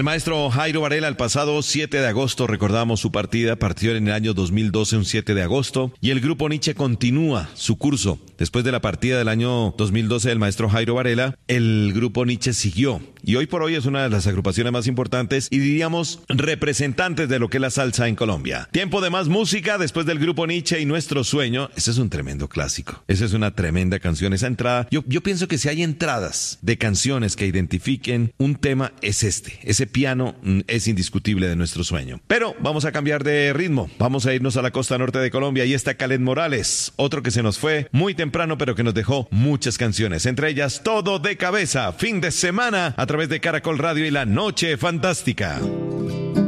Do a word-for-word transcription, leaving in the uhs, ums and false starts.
maestro Jairo Varela, el pasado siete de agosto, recordamos su partida, partió en el año dos mil doce, un siete de agosto, y el grupo Nietzsche continúa su curso. Después de la partida del año dos mil doce del maestro Jairo Varela, el grupo Nietzsche siguió, y hoy por hoy es una de las agrupaciones más importantes y diríamos representantes de lo que es la salsa en Colombia. Tiempo de más música después del grupo Nietzsche y Nuestro Sueño. Ese es un tremendo clásico, esa es una tremenda canción, esa entrada. Yo, yo pienso que si hay entradas de canciones que identifiquen un tema, es este. Ese piano mm, es indiscutible de Nuestro Sueño. Pero vamos a cambiar de ritmo, vamos a irnos a la costa norte de Colombia. Ahí está Kaleth Morales, otro que se nos fue muy temprano pero que nos dejó muchas canciones, entre ellas Todo de Cabeza, fin de semana a través de Caracol Radio y La Noche Fantástica.